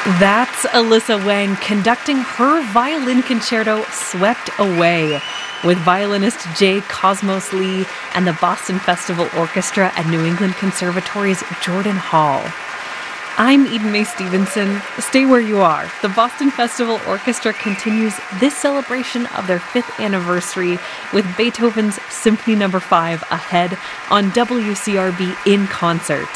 That's Alyssa Wang conducting her violin concerto Swept Away with violinist J. Cosmos Lee and the Boston Festival Orchestra at New England Conservatory's Jordan Hall. I'm Eden Mae Stevenson. Stay where you are. The Boston Festival Orchestra continues this celebration of their 5th anniversary with Beethoven's Symphony No. 5 ahead on WCRB in concert.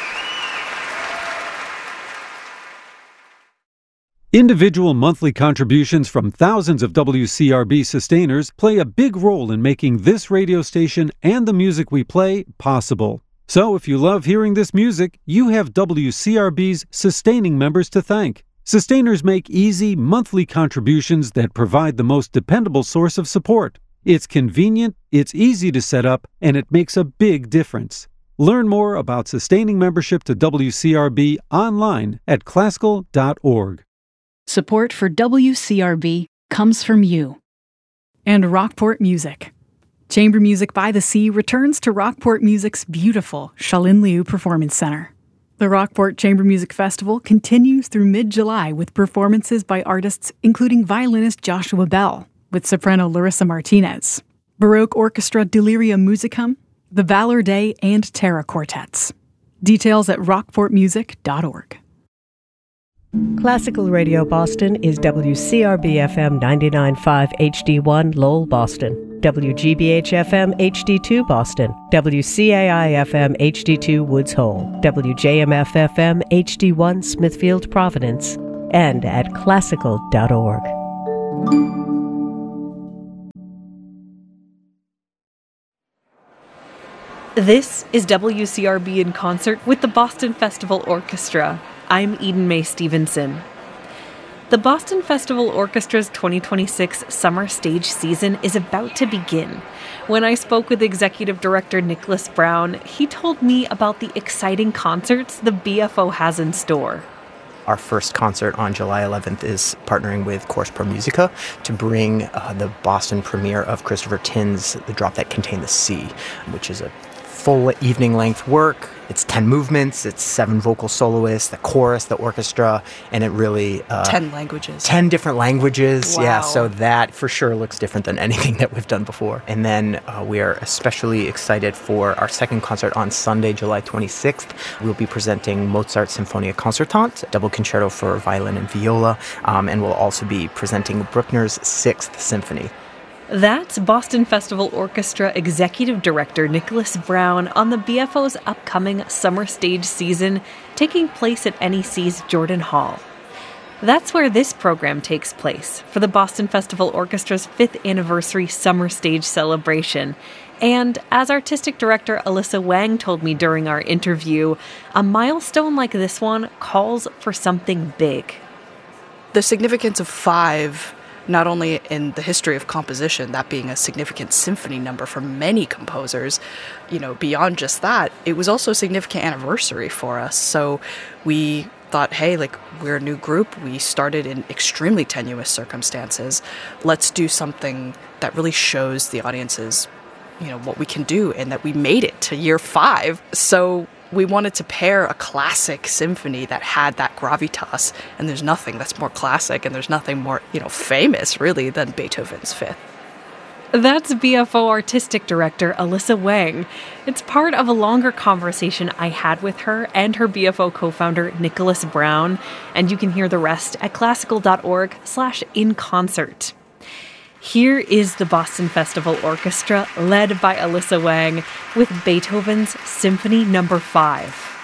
Individual monthly contributions from thousands of WCRB sustainers play a big role in making this radio station and the music we play possible. So if you love hearing this music, you have WCRB's sustaining members to thank. Sustainers make easy monthly contributions that provide the most dependable source of support. It's convenient, it's easy to set up, and it makes a big difference. Learn more about sustaining membership to WCRB online at classical.org. Support for WCRB comes from you. And Rockport Music. Chamber Music by the Sea returns to Rockport Music's beautiful Shalin Liu Performance Center. The Rockport Chamber Music Festival continues through mid-July with performances by artists including violinist Joshua Bell, with soprano Larissa Martinez, Baroque Orchestra Delirium Musicum, the Valor Day, and Terra Quartets. Details at rockportmusic.org. Classical Radio Boston is WCRB-FM 99.5 HD1 Lowell, Boston, WGBH-FM HD2 Boston, WCAI-FM HD2 Woods Hole, WJMF-FM HD1 Smithfield, Providence, and at classical.org. This is WCRB in concert with the Boston Festival Orchestra. I'm Eden Mae Stevenson. The Boston Festival Orchestra's 2026 summer stage season is about to begin. When I spoke with Executive Director Nicholas Brown, he told me about the exciting concerts the BFO has in store. Our first concert on July 11th is partnering with Chorus Pro Musica to bring the Boston premiere of Christopher Tin's The Drop That Contained the Sea, which is a full evening-length work. It's 10 movements, it's 7 vocal soloists, the chorus, the orchestra, and it really... 10 languages. 10 different languages, wow. Yeah, so that for sure looks different than anything that we've done before. And then we are especially excited for our second concert on Sunday, July 26th. We'll be presenting Mozart's Sinfonia Concertante, double concerto for violin and viola, and we'll also be presenting Bruckner's 6th Symphony. That's Boston Festival Orchestra Executive Director Nicholas Brown on the BFO's upcoming summer stage season taking place at NEC's Jordan Hall. That's where this program takes place for the Boston Festival Orchestra's 5th anniversary summer stage celebration. And as Artistic Director Alyssa Wang told me during our interview, a milestone like this one calls for something big. The significance of 5, not only in the history of composition, that being a significant symphony number for many composers, beyond just that, it was also a significant anniversary for us. So we thought, hey, we're a new group. We started in extremely tenuous circumstances. Let's do something that really shows the audiences, what we can do and that we made it to year 5. So we wanted to pair a classic symphony that had that gravitas, and there's nothing that's more classic and there's nothing more, famous, really, than Beethoven's 5th. That's BFO Artistic Director Alyssa Wang. It's part of a longer conversation I had with her and her BFO co-founder Nicholas Brown, and you can hear the rest at classical.org/inconcert. Here is the Boston Festival Orchestra, led by Alyssa Wang, with Beethoven's Symphony No. 5.